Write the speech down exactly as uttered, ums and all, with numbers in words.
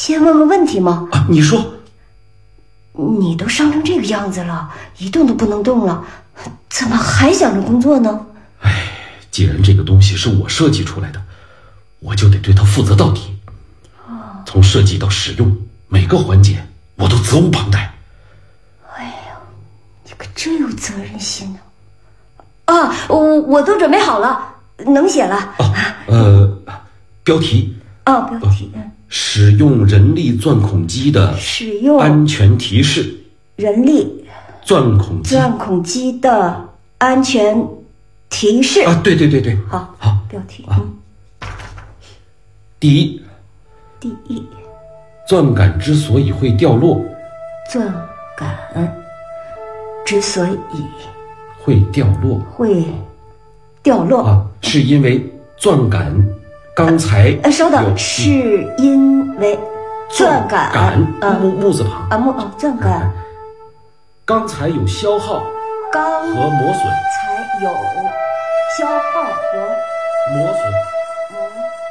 先问个问题吗？ 啊，你说。 你都伤成这个样子了，一动都不能动了，怎么还想着工作呢？ 哎，既然这个东西是我设计出来的，我就得对它负责到底。从设计到使用，每个环节我都责无旁贷。 哎呀，你可真有责任心呢！啊，我我都准备好了，能写了。 啊，呃，标题。 哦，标题。嗯。 使用人力钻孔机的使用安全提示。 人力钻孔机钻孔机的安全提示。 啊，对对对对， 好， 好， 标题。 啊、 嗯。 第一， 第一， 钻杆之所以会掉落， 钻杆之所以会掉落， 会掉落啊，是因为钻杆刚才呃，稍等，是因为钻杆杆木木字旁啊木哦钻杆刚才有消耗刚和磨损， 才有消耗和磨损。 磨